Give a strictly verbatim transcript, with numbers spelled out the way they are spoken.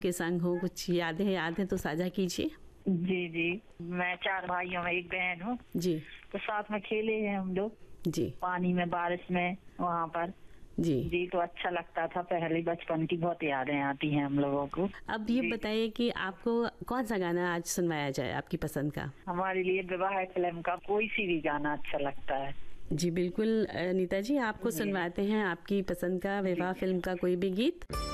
के संग हो, कुछ यादें याद है तो साझा कीजिए। जी जी, मैं चार भाइयों में एक बहन हूँ जी। तो साथ में खेले हैं हम लोग जी। पानी में, बारिश में, वहाँ पर। जी जी, तो अच्छा लगता था। पहले बचपन की बहुत यादें आती हैं हम लोगों को। अब ये बताइए कि आपको कौन सा गाना आज सुनवाया जाए आपकी पसंद का? हमारे लिए विवाह फिल्म का कोई सी भी गाना अच्छा लगता है। जी बिल्कुल नीता जी, आपको सुनवाते हैं आपकी पसंद का विवाह फिल्म का कोई भी गीत।